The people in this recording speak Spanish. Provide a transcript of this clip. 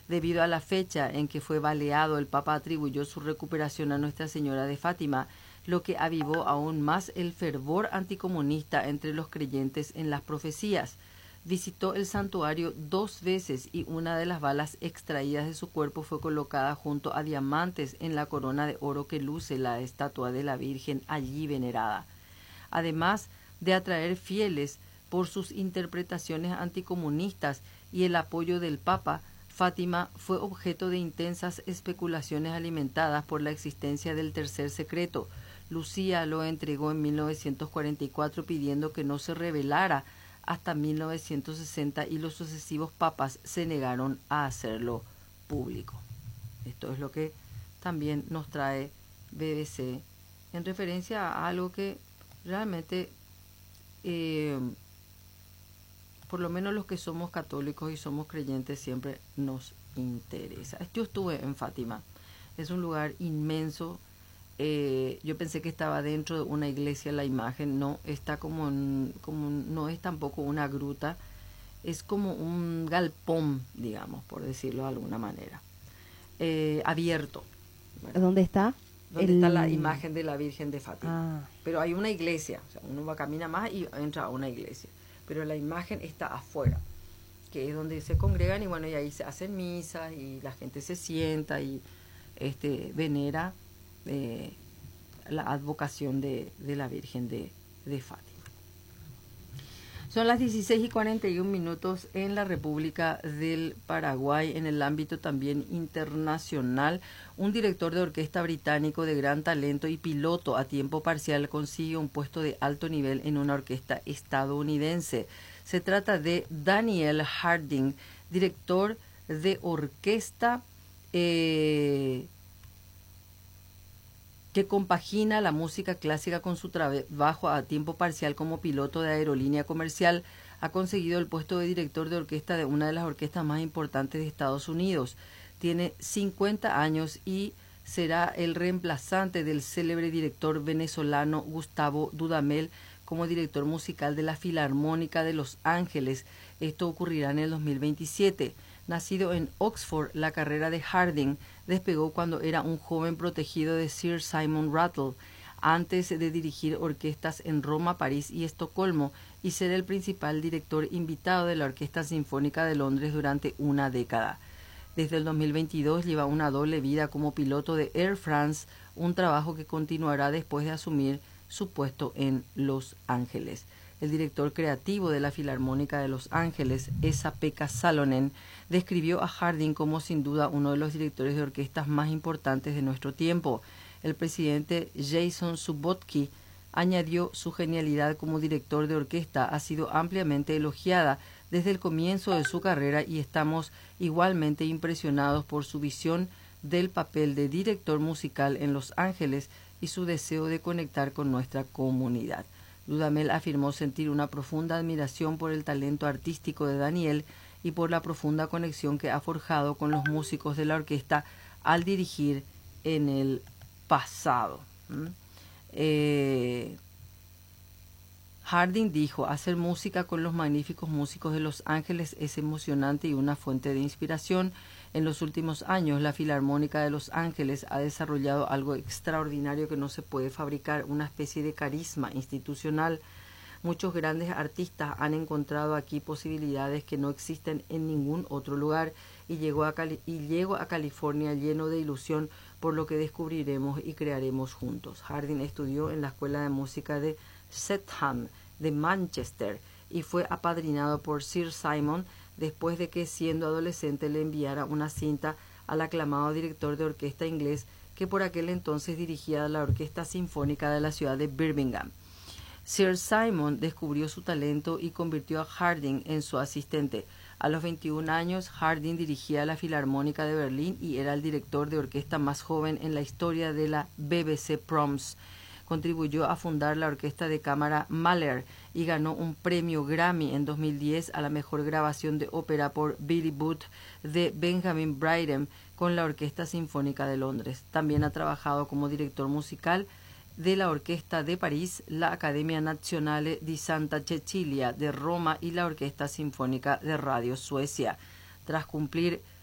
Debido a la fecha en que fue baleado, el Papa atribuyó su recuperación a Nuestra Señora de Fátima, lo que avivó aún más el fervor anticomunista entre los creyentes en las profecías. Visitó el santuario 2 veces y una de las balas extraídas de su cuerpo fue colocada junto a diamantes en la corona de oro que luce la estatua de la Virgen allí venerada. Además de atraer fieles por sus interpretaciones anticomunistas y el apoyo del Papa, Fátima fue objeto de intensas especulaciones alimentadas por la existencia del tercer secreto. Lucía lo entregó en 1944 pidiendo que no se revelara hasta 1960 y los sucesivos papas se negaron a hacerlo público. Esto es lo que también nos trae BBC en referencia a algo que realmente, por lo menos los que somos católicos y somos creyentes, siempre nos interesa. Yo estuve en Fátima, es un lugar inmenso. Yo pensé que estaba dentro de una iglesia la imagen, no, está no es tampoco una gruta, es como un galpón, digamos, por decirlo de alguna manera, abierto. ¿Verdad? ¿Dónde está? Donde está la imagen de la Virgen de Fátima. Pero hay una iglesia, o sea, uno camina más y entra a una iglesia, pero la imagen está afuera, que es donde se congregan y bueno, y ahí se hacen misas y la gente se sienta y venera la advocación de la Virgen de Fátima. Son las 16:41 en la República del Paraguay. En el ámbito también internacional, un director de orquesta británico de gran talento y piloto a tiempo parcial consigue un puesto de alto nivel en una orquesta estadounidense. Se trata de Daniel Harding, director de orquesta que compagina la música clásica con su trabajo a tiempo parcial como piloto de aerolínea comercial. Ha conseguido el puesto de director de orquesta de una de las orquestas más importantes de Estados Unidos. Tiene 50 años y será el reemplazante del célebre director venezolano Gustavo Dudamel como director musical de la Filarmónica de Los Ángeles. Esto ocurrirá en el 2027. Nacido en Oxford, la carrera de Harding despegó cuando era un joven protegido de Sir Simon Rattle, antes de dirigir orquestas en Roma, París y Estocolmo y ser el principal director invitado de la Orquesta Sinfónica de Londres durante una década. Desde el 2022 lleva una doble vida como piloto de Air France, un trabajo que continuará después de asumir su puesto en Los Ángeles. El director creativo de la Filarmónica de Los Ángeles, Esa-Pekka Salonen, describió a Harding como sin duda uno de los directores de orquestas más importantes de nuestro tiempo. El presidente Jason Subotky añadió: su genialidad como director de orquesta ha sido ampliamente elogiada desde el comienzo de su carrera y estamos igualmente impresionados por su visión del papel de director musical en Los Ángeles y su deseo de conectar con nuestra comunidad. Dudamel afirmó sentir una profunda admiración por el talento artístico de Daniel y por la profunda conexión que ha forjado con los músicos de la orquesta al dirigir en el pasado. Harding dijo: hacer música con los magníficos músicos de Los Ángeles es emocionante y una fuente de inspiración. En los últimos años, la Filarmónica de Los Ángeles ha desarrollado algo extraordinario que no se puede fabricar, una especie de carisma institucional. Muchos grandes artistas han encontrado aquí posibilidades que no existen en ningún otro lugar y llego a California lleno de ilusión por lo que descubriremos y crearemos juntos. Harding estudió en la Escuela de Música de Chatham de Manchester y fue apadrinado por Sir Simon después de que, siendo adolescente, le enviara una cinta al aclamado director de orquesta inglés que por aquel entonces dirigía la Orquesta Sinfónica de la ciudad de Birmingham. Sir Simon descubrió su talento y convirtió a Harding en su asistente. A los 21 años, Harding dirigía la Filarmónica de Berlín y era el director de orquesta más joven en la historia de la BBC Proms. Contribuyó a fundar la orquesta de cámara Mahler y ganó un premio Grammy en 2010 a la mejor grabación de ópera por Billy Budd de Benjamin Britten con la Orquesta Sinfónica de Londres. También ha trabajado como director musical de la Orquesta de París, la Accademia Nazionale di Santa Cecilia de Roma y la Orquesta Sinfónica de Radio Suecia. Tras cumplir